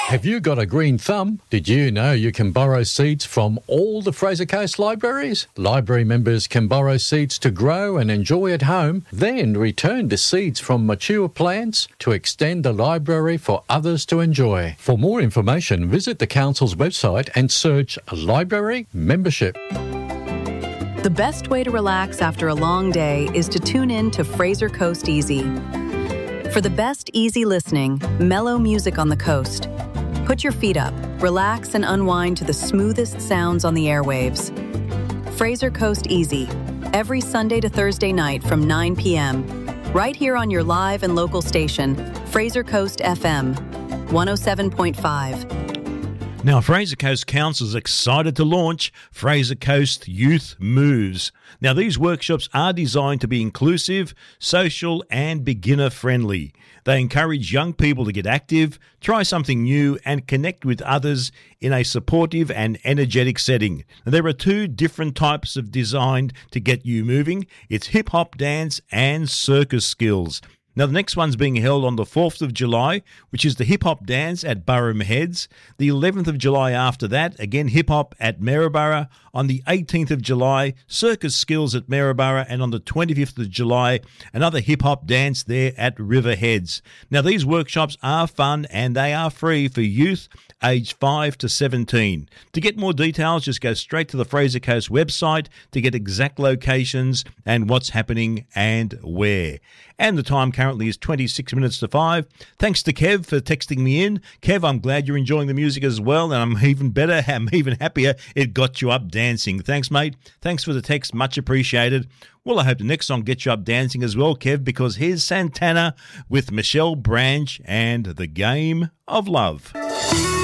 Have you got a green thumb? Did you know you can borrow seeds from all the Fraser Coast libraries? Library members can borrow seeds to grow and enjoy at home, then return the seeds from mature plants to extend the library for others to enjoy. For more information, visit the Council's website and search Library Membership. The best way to relax after a long day is to tune in to Fraser Coast Easy. For the best easy listening, mellow music on the coast. Put your feet up, relax and unwind to the smoothest sounds on the airwaves. Fraser Coast Easy, every Sunday to Thursday night from 9 p.m. Right here on your live and local station, Fraser Coast FM, 107.5. Now, Fraser Coast Council is excited to launch Fraser Coast Youth Moves. Now, these workshops are designed to be inclusive, social and beginner-friendly. They encourage young people to get active, try something new and connect with others in a supportive and energetic setting. Now, there are two different types of designed to get you moving. It's hip-hop dance and circus skills. Now, the next one's being held on the 4th of July, which is the hip-hop dance at Burrum Heads. The 11th of July after that, again, hip-hop at Maryborough. On the 18th of July, circus skills at Maryborough. And on the 25th of July, another hip-hop dance there at River Heads. Now, these workshops are fun and they are free for youth aged 5 to 17. To get more details, just go straight to the Fraser Coast website to get exact locations and what's happening and where. And the time currently is 26 minutes to 5. Thanks to Kev for texting me in. Kev, I'm glad you're enjoying the music as well, and I'm even happier it got you up dancing. Thanks, mate. Thanks for the text. Much appreciated. Well, I hope the next song gets you up dancing as well, Kev, because here's Santana with Michelle Branch and The Game of Love.